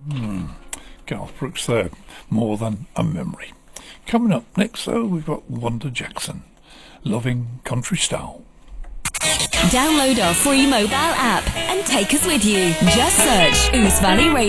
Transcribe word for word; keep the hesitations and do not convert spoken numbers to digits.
Hmm. Garth Brooks there, More Than a Memory. Coming up next, though, we've got Wanda Jackson, Loving Country Style. Download our free mobile app and take us with you. Just search Ouse Valley Radio.